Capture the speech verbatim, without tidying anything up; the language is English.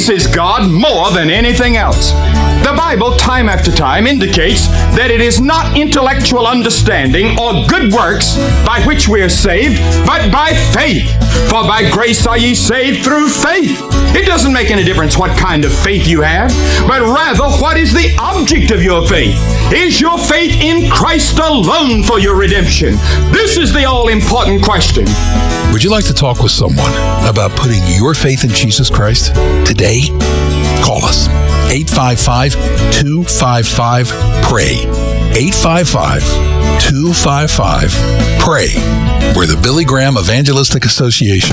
pleases God more than anything else. The Bible, time after time, indicates that it is not intellectual understanding or good works by which we are saved, but by faith. For by grace are ye saved through faith. It doesn't make any difference what kind of faith you have, but rather what is the object of your faith. Is your faith in Christ alone for your redemption? This is the all-important question. Would you like to talk with someone about putting your faith in Jesus Christ today? Call us. eight five five, two five five, P R A Y. eight five five, two five five, P R A Y. We're the Billy Graham Evangelistic Association.